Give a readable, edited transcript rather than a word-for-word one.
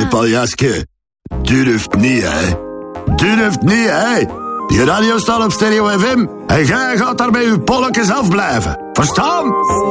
Hé, Paljaske. Durft niet, hè. Durft niet, hè. Die radio staat op Stereo FM. En jij gaat daar bij uw polletjes afblijven. Verstaan?